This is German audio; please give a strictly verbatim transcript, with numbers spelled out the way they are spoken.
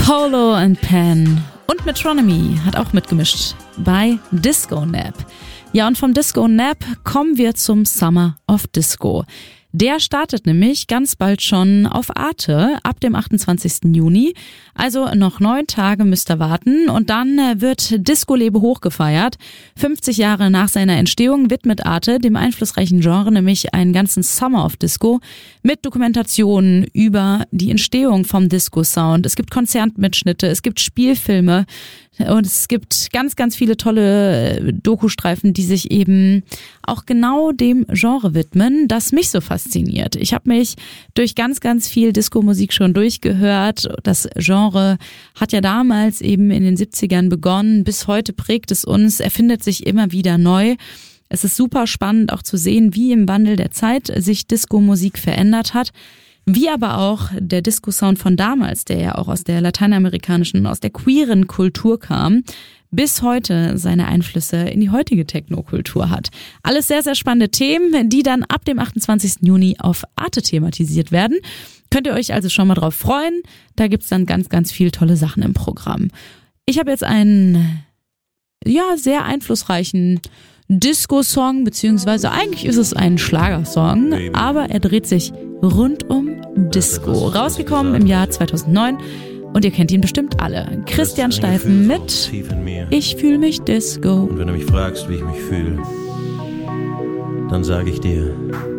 Polo and Pan und Metronomy hat auch mitgemischt bei Disco Nap. Ja, und vom Disco Nap kommen wir zum Summer of Disco. Der startet nämlich ganz bald schon auf Arte ab dem achtundzwanzigsten Juni. Also noch neun Tage müsst ihr warten und dann wird Disco Lebe hoch gefeiert. fünfzig Jahre nach seiner Entstehung widmet Arte dem einflussreichen Genre nämlich einen ganzen Summer of Disco mit Dokumentationen über die Entstehung vom Disco-Sound. Es gibt Konzertmitschnitte, es gibt Spielfilme und es gibt ganz, ganz viele tolle Dokustreifen, die sich eben auch genau dem Genre widmen, das mich so fasziniert. Ich habe mich durch ganz, ganz viel Disco-Musik schon durchgehört. Das Genre hat ja damals eben in den siebzigern begonnen. Bis heute prägt es uns, erfindet sich immer wieder neu. Es ist super spannend auch zu sehen, wie im Wandel der Zeit sich Disco-Musik verändert hat. Wie aber auch der Disco-Sound von damals, der ja auch aus der lateinamerikanischen, aus der queeren Kultur kam, bis heute seine Einflüsse in die heutige Techno-Kultur hat. Alles sehr, sehr spannende Themen, die dann ab dem achtundzwanzigsten Juni auf Arte thematisiert werden. Könnt ihr euch also schon mal drauf freuen. Da gibt's dann ganz, ganz viel tolle Sachen im Programm. Ich habe jetzt einen, ja, sehr einflussreichen Disco-Song, beziehungsweise eigentlich ist es ein Schlagersong, aber er dreht sich rund um Disco. Rausgekommen im Jahr zweitausendneun und ihr kennt ihn bestimmt alle. Christian Steifen mit Ich fühl mich Disco. Und wenn du mich fragst, wie ich mich fühle, dann sage ich dir...